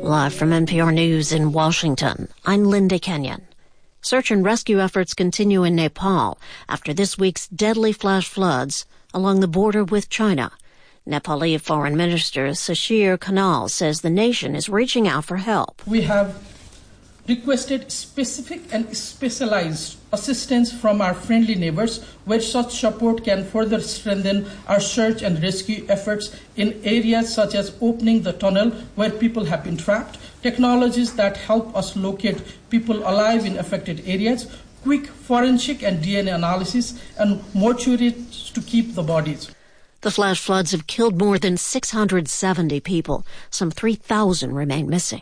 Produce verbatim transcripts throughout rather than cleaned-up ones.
Live from N P R News in Washington, I'm Linda Kenyon. Search and rescue efforts continue in Nepal after this week's deadly flash floods along the border with China. Nepali Foreign Minister Shashir Kanal says the nation is reaching out for help. We have requested specific and specialized assistance from our friendly neighbors, where such support can further strengthen our search and rescue efforts in areas such as opening the tunnel where people have been trapped, technologies that help us locate people alive in affected areas, quick forensic and D N A analysis, and mortuaries to keep the bodies. The flash floods have killed more than six hundred seventy people. Some three thousand remain missing.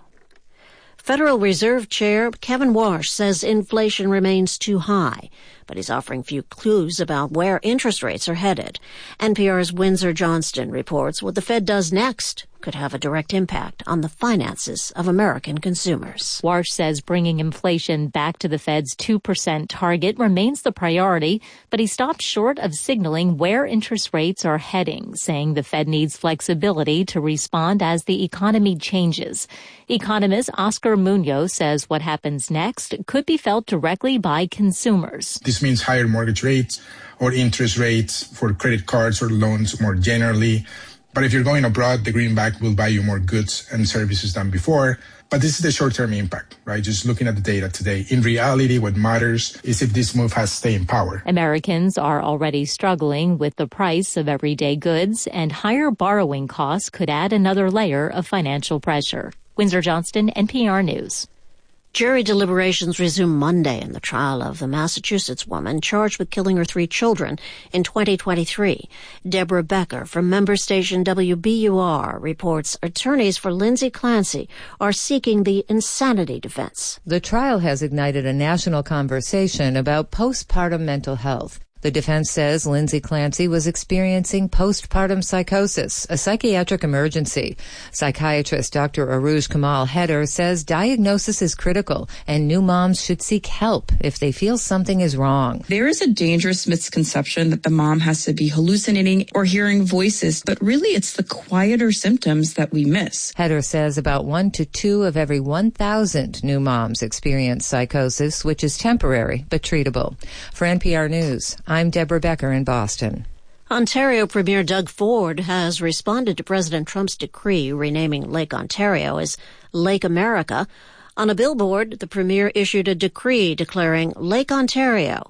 Federal Reserve Chair Kevin Warsh says inflation remains too high, but he's offering few clues about where interest rates are headed. N P R's Windsor Johnston reports what the Fed does next could have a direct impact on the finances of American consumers. Warsh says bringing inflation back to the Fed's two percent target remains the priority, but he stopped short of signaling where interest rates are heading, saying the Fed needs flexibility to respond as the economy changes. Economist Oscar Munoz says what happens next could be felt directly by consumers. This means higher mortgage rates or interest rates for credit cards or loans more generally. But if you're going abroad, the greenback will buy you more goods and services than before. But this is the short-term impact, right? Just looking at the data today. In reality, what matters is if this move has staying power. Americans are already struggling with the price of everyday goods, and higher borrowing costs could add another layer of financial pressure. Windsor Johnston, N P R News. Jury deliberations resume Monday in the trial of the Massachusetts woman charged with killing her three children in twenty twenty-three. Deborah Becker from member station W B U R reports attorneys for Lindsay Clancy are seeking the insanity defense. The trial has ignited a national conversation about postpartum mental health. The defense says Lindsay Clancy was experiencing postpartum psychosis, a psychiatric emergency. Psychiatrist Doctor Aruj Kamal Heder says diagnosis is critical and new moms should seek help if they feel something is wrong. There is a dangerous misconception that the mom has to be hallucinating or hearing voices, but really it's the quieter symptoms that we miss. Heder says about one to two of every one thousand new moms experience psychosis, which is temporary but treatable. For N P R News, I'm Deborah Becker in Boston. Ontario Premier Doug Ford has responded to President Trump's decree renaming Lake Ontario as Lake America. On a billboard, the Premier issued a decree declaring Lake Ontario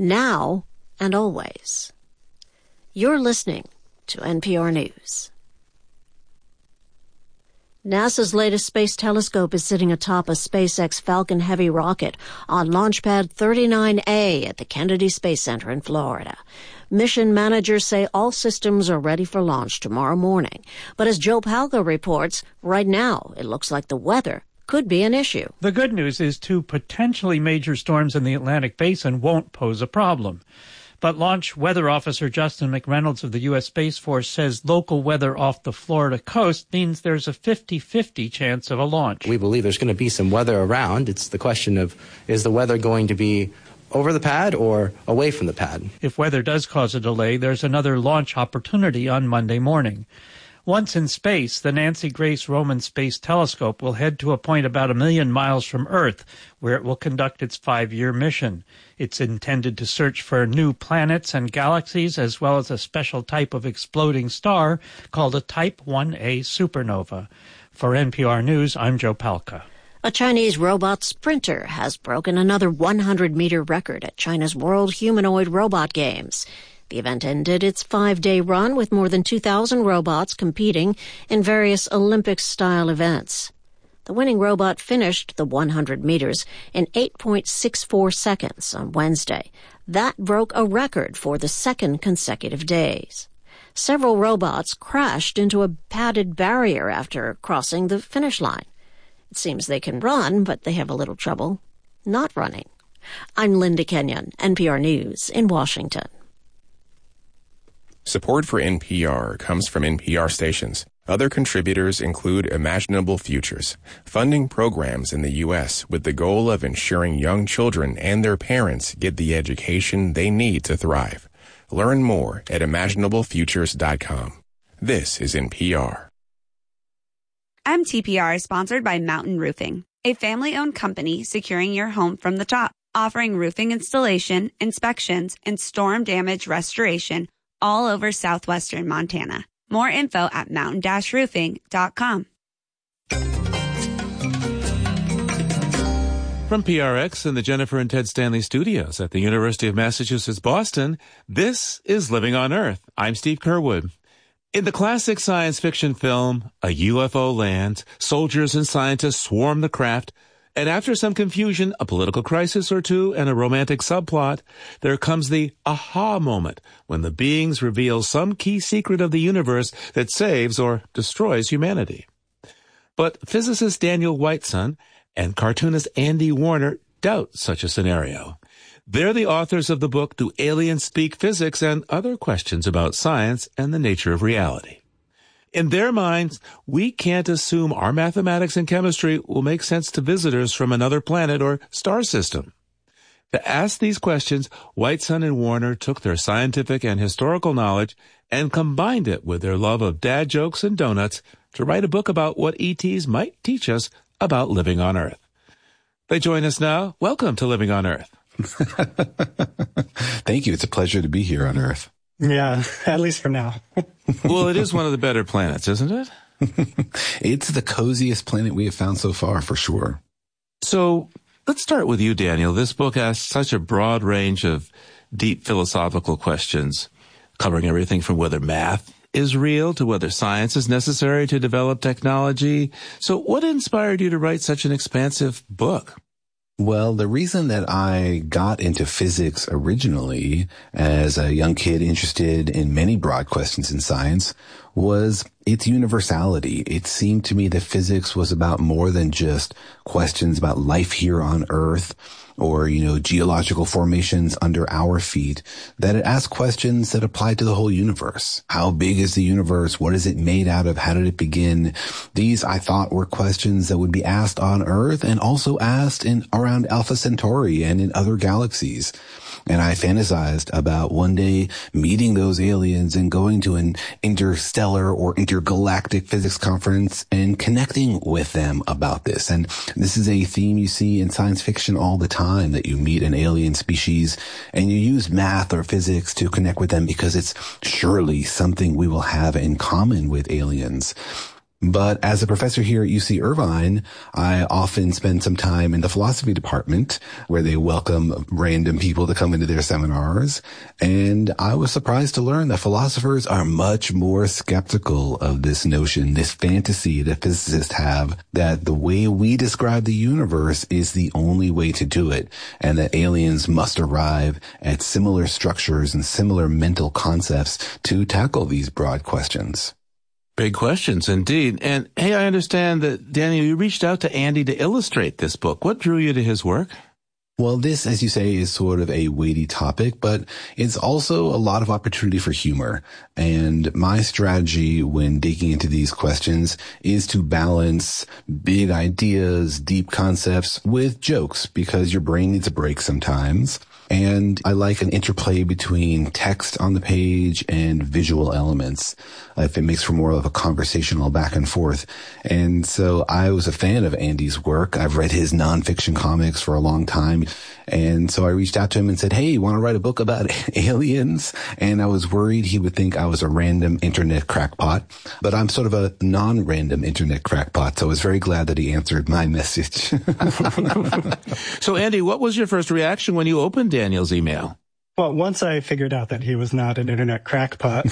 now and always. You're listening to N P R News. NASA's latest space telescope is sitting atop a SpaceX Falcon Heavy rocket on Launch Pad thirty-nine A at the Kennedy Space Center in Florida. Mission managers say all systems are ready for launch tomorrow morning. But as Joe Palca reports, right now it looks like the weather could be an issue. The good news is two potentially major storms in the Atlantic Basin won't pose a problem. But Launch Weather Officer Justin McReynolds of the U S Space Force says local weather off the Florida coast means there's a fifty-fifty chance of a launch. We believe there's going to be some weather around. It's the question of, is the weather going to be over the pad or away from the pad? If weather does cause a delay, there's another launch opportunity on Monday morning. Once in space, the Nancy Grace Roman Space Telescope will head to a point about a million miles from Earth, where it will conduct its five-year mission. It's intended to search for new planets and galaxies, as well as a special type of exploding star called a Type one A supernova. For N P R News, I'm Joe Palca. A Chinese robot sprinter has broken another one hundred meter record at China's World Humanoid Robot Games. The event ended its five-day run with more than two thousand robots competing in various Olympic-style events. The winning robot finished the one hundred meters in eight point six four seconds on Wednesday. That broke a record for the second consecutive days. Several robots crashed into a padded barrier after crossing the finish line. It seems they can run, but they have a little trouble not running. I'm Linda Kenyon, N P R News in Washington. Support for N P R comes from N P R stations. Other contributors include Imaginable Futures, funding programs in the U S with the goal of ensuring young children and their parents get the education they need to thrive. Learn more at imaginable futures dot com. This is N P R. M T P R is sponsored by Mountain Roofing, a family-owned company securing your home from the top, offering roofing installation, inspections, and storm damage restoration all over southwestern Montana. More info at mountain dash roofing dot com. From P R X and the Jennifer and Ted Stanley studios at the University of Massachusetts, Boston, this is Living on Earth. I'm Steve Curwood. In the classic science fiction film, a U F O lands, soldiers and scientists swarm the craft, and after some confusion, a political crisis or two, and a romantic subplot, there comes the aha moment when the beings reveal some key secret of the universe that saves or destroys humanity. But physicist Daniel Whiteson and cartoonist Andy Warner doubt such a scenario. They're the authors of the book Do Aliens Speak Physics and Other Questions About Science and the Nature of Reality. In their minds, we can't assume our mathematics and chemistry will make sense to visitors from another planet or star system. To ask these questions, Whiteson and Warner took their scientific and historical knowledge and combined it with their love of dad jokes and donuts to write a book about what E Ts might teach us about living on Earth. They join us now. Welcome to Living on Earth. Thank you. It's a pleasure to be here on Earth. Yeah, at least for now. Well, it is one of the better planets, isn't it? It's the coziest planet we have found so far, for sure. So let's start with you, Daniel. This book asks such a broad range of deep philosophical questions, covering everything from whether math is real to whether science is necessary to develop technology. So what inspired you to write such an expansive book? Well, the reason that I got into physics originally as a young kid interested in many broad questions in science was its universality. It seemed to me that physics was about more than just questions about life here on Earth or, you know, geological formations under our feet, that it asked questions that apply to the whole universe. How big is the universe? What is it made out of? How did it begin? These, I thought, were questions that would be asked on Earth and also asked in around Alpha Centauri and in other galaxies. And I fantasized about one day meeting those aliens and going to an interstellar or intergalactic physics conference and connecting with them about this. And this is a theme you see in science fiction all the time, that you meet an alien species and you use math or physics to connect with them because it's surely something we will have in common with aliens. But as a professor here at U C Irvine, I often spend some time in the philosophy department where they welcome random people to come into their seminars. And I was surprised to learn that philosophers are much more skeptical of this notion, this fantasy that physicists have, that the way we describe the universe is the only way to do it, and that aliens must arrive at similar structures and similar mental concepts to tackle these broad questions. Big questions, indeed. And hey, I understand that, Daniel, you reached out to Andy to illustrate this book. What drew you to his work? Well, this, as you say, is sort of a weighty topic, but it's also a lot of opportunity for humor. And my strategy when digging into these questions is to balance big ideas, deep concepts with jokes, because your brain needs a break sometimes. And I like an interplay between text on the page and visual elements, if it makes for more of a conversational back and forth. And so I was a fan of Andy's work. I've read his nonfiction comics for a long time. And so I reached out to him and said, hey, you want to write a book about aliens? And I was worried he would think I was a random internet crackpot, but I'm sort of a non-random internet crackpot. So I was very glad that he answered my message. So Andy, what was your first reaction when you opened Daniel's email? Well, once I figured out that he was not an internet crackpot,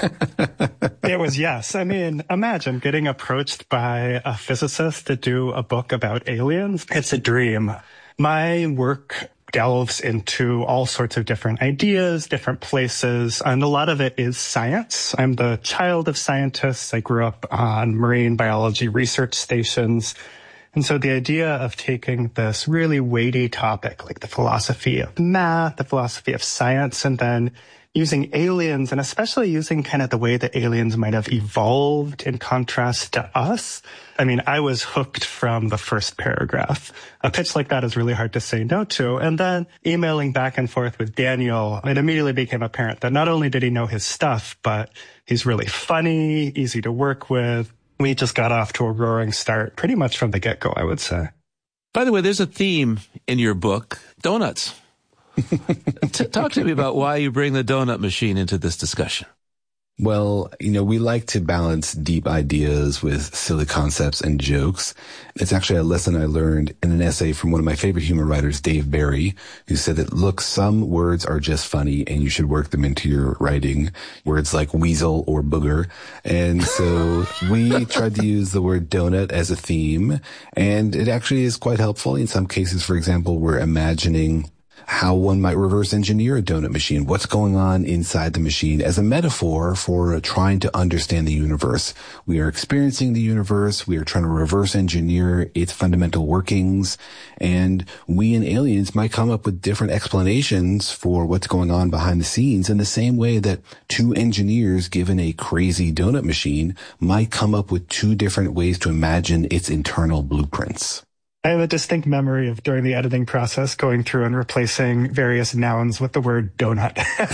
it was yes. I mean, imagine getting approached by a physicist to do a book about aliens. It's a dream. My work delves into all sorts of different ideas, different places, and a lot of it is science. I'm the child of scientists. I grew up on marine biology research stations. And so the idea of taking this really weighty topic, like the philosophy of math, the philosophy of science, and then using aliens, and especially using kind of the way that aliens might have evolved in contrast to us. I mean, I was hooked from the first paragraph. A pitch like that is really hard to say no to. And then emailing back and forth with Daniel, it immediately became apparent that not only did he know his stuff, but he's really funny, easy to work with, We just got off to a roaring start pretty much from the get-go, I would say. By the way, there's a theme in your book, donuts. T- talk to me about why you bring the donut machine into this discussion. Well, you know, we like to balance deep ideas with silly concepts and jokes. It's actually a lesson I learned in an essay from one of my favorite humor writers, Dave Barry, who said that, look, some words are just funny and you should work them into your writing. Words like weasel or booger. And so we tried to use the word donut as a theme, and it actually is quite helpful. In some cases, for example, we're imagining how one might reverse engineer a donut machine. What's going on inside the machine as a metaphor for trying to understand the universe. We are experiencing the universe. We are trying to reverse engineer its fundamental workings. And we and aliens might come up with different explanations for what's going on behind the scenes in the same way that two engineers given a crazy donut machine might come up with two different ways to imagine its internal blueprints. I have a distinct memory of during the editing process going through and replacing various nouns with the word donut.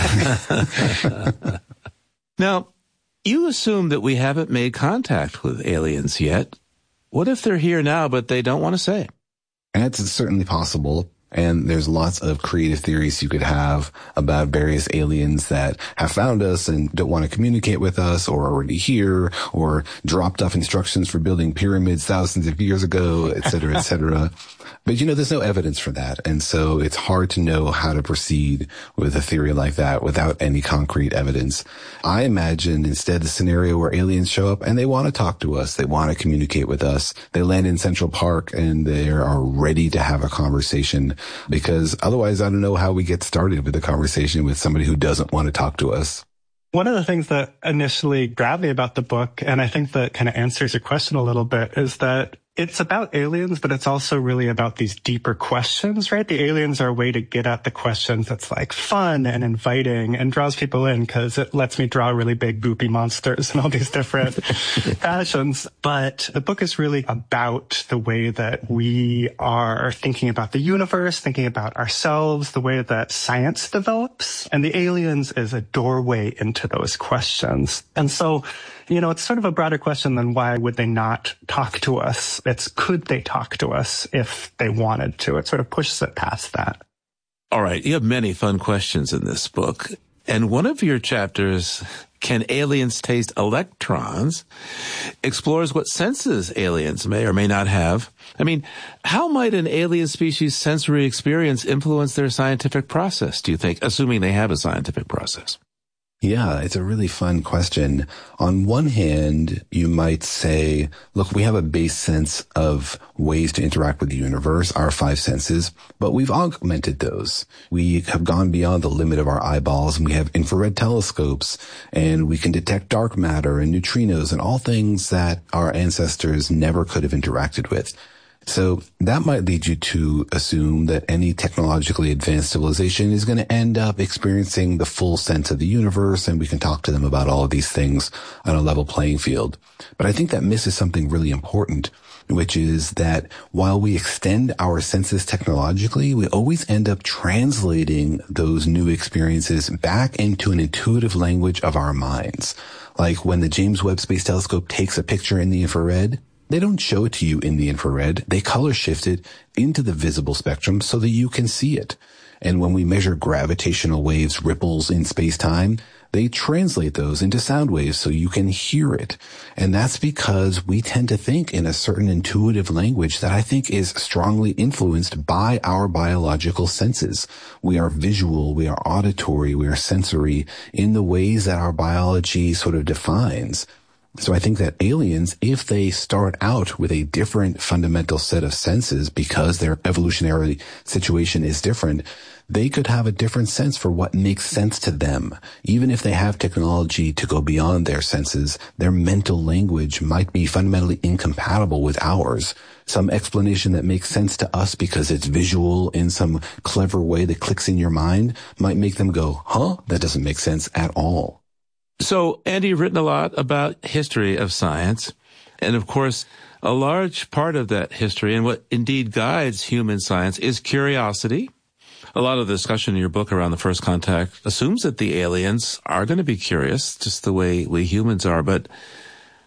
Now, you assume that we haven't made contact with aliens yet. What if they're here now, but they don't want to say? That's certainly possible. And there's lots of creative theories you could have about various aliens that have found us and don't want to communicate with us, or are already here, or dropped off instructions for building pyramids thousands of years ago, et cetera, et cetera. But, you know, there's no evidence for that. And so it's hard to know how to proceed with a theory like that without any concrete evidence. I imagine instead the scenario where aliens show up and they want to talk to us. They want to communicate with us. They land in Central Park and they are ready to have a conversation, because otherwise I don't know how we get started with a conversation with somebody who doesn't want to talk to us. One of the things that initially grabbed me about the book, and I think that kind of answers your question a little bit, is that it's about aliens, but it's also really about these deeper questions, right? The aliens are a way to get at the questions that's like fun and inviting and draws people in because it lets me draw really big boopy monsters and all these different passions. But the book is really about the way that we are thinking about the universe, thinking about ourselves, the way that science develops. And the aliens is a doorway into those questions. And so, you know, it's sort of a broader question than why would they not talk to us? It's could they talk to us if they wanted to? It sort of pushes it past that. All right. You have many fun questions in this book. And one of your chapters, Can Aliens Taste Electrons?, explores what senses aliens may or may not have. I mean, how might an alien species' sensory experience influence their scientific process, do you think, assuming they have a scientific process? Yeah, it's a really fun question. On one hand, you might say, look, we have a base sense of ways to interact with the universe, our five senses, but we've augmented those. We have gone beyond the limit of our eyeballs, and we have infrared telescopes, and we can detect dark matter and neutrinos and all things that our ancestors never could have interacted with. So that might lead you to assume that any technologically advanced civilization is going to end up experiencing the full sense of the universe, and we can talk to them about all of these things on a level playing field. But I think that misses something really important, which is that while we extend our senses technologically, we always end up translating those new experiences back into an intuitive language of our minds. Like when the James Webb Space Telescope takes a picture in the infrared, they don't show it to you in the infrared. They color shift it into the visible spectrum so that you can see it. And when we measure gravitational waves, ripples in space-time, they translate those into sound waves so you can hear it. And that's because we tend to think in a certain intuitive language that I think is strongly influenced by our biological senses. We are visual, we are auditory, we are sensory in the ways that our biology sort of defines. So I think that aliens, if they start out with a different fundamental set of senses because their evolutionary situation is different, they could have a different sense for what makes sense to them. Even if they have technology to go beyond their senses, their mental language might be fundamentally incompatible with ours. Some explanation that makes sense to us because it's visual in some clever way that clicks in your mind might make them go, huh? That doesn't make sense at all. So, Andy, you've written a lot about history of science. And, of course, a large part of that history and what indeed guides human science is curiosity. A lot of the discussion in your book around the first contact assumes that the aliens are going to be curious, just the way we humans are. But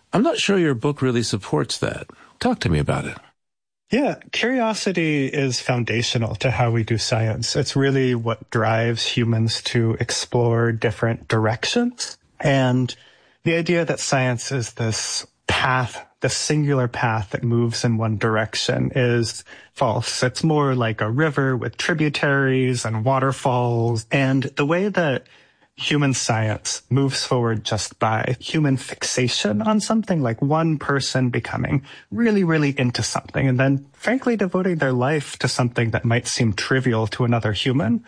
I'm not sure your book really supports that. Talk to me about it. Yeah, curiosity is foundational to how we do science. It's really what drives humans to explore different directions. And the idea that science is this path, the singular path that moves in one direction is false. It's more like a river with tributaries and waterfalls. And the way that human science moves forward just by human fixation on something, like one person becoming really, really into something and then frankly devoting their life to something that might seem trivial to another human,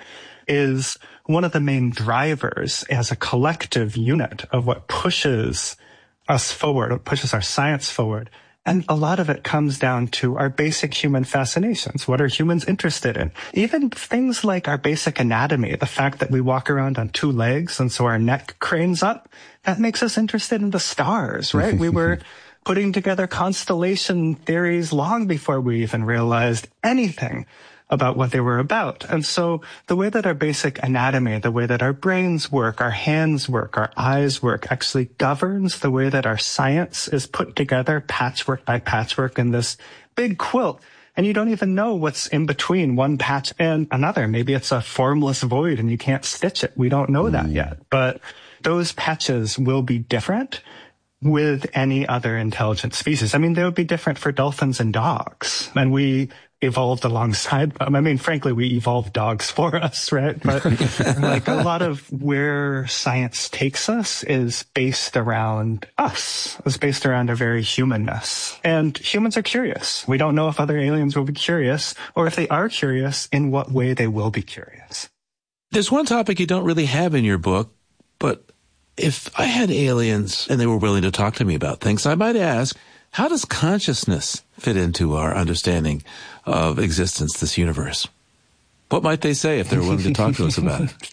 is one of the main drivers as a collective unit of what pushes us forward, what pushes our science forward. And a lot of it comes down to our basic human fascinations. What are humans interested in? Even things like our basic anatomy, the fact that we walk around on two legs and so our neck cranes up, that makes us interested in the stars, right? We were putting together constellation theories long before we even realized anything about what they were about. And so the way that our basic anatomy, the way that our brains work, our hands work, our eyes work, actually governs the way that our science is put together, patchwork by patchwork, in this big quilt. And you don't even know what's in between one patch and another. Maybe it's a formless void and you can't stitch it. We don't know that yet. But those patches will be different with any other intelligent species. I mean, they would be different for dolphins and dogs. And we evolved alongside them. I mean, frankly, we evolved dogs for us, right? But like a lot of where science takes us is based around us. It's based around our very humanness. And humans are curious. We don't know if other aliens will be curious, or if they are curious, in what way they will be curious. There's one topic you don't really have in your book, but if I had aliens and they were willing to talk to me about things, I might ask, how does consciousness fit into our understanding of existence, this universe? What might they say if they're willing to talk to us about it?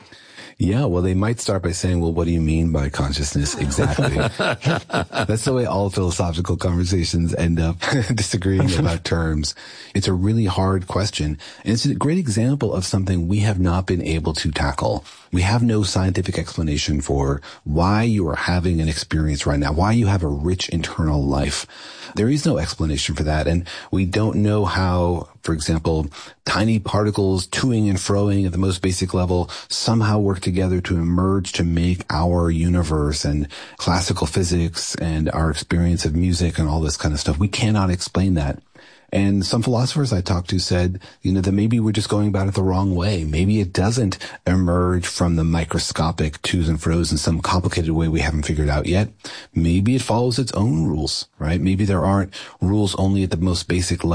Yeah, well, they might start by saying, well, what do you mean by consciousness exactly? That's the way all philosophical conversations end up, disagreeing about terms. It's a really hard question. And it's a great example of something we have not been able to tackle. We have no scientific explanation for why you are having an experience right now, why you have a rich internal life. There is no explanation for that. And we don't know how, for example, tiny particles toing and froing at the most basic level somehow work together to emerge to make our universe, and classical physics and our experience of music and all this kind of stuff. We cannot explain that. And some philosophers I talked to said, you know, that maybe we're just going about it the wrong way. Maybe it doesn't emerge from the microscopic to's and fro's in some complicated way we haven't figured out yet. Maybe it follows its own rules, right? Maybe there aren't rules only at the most basic level.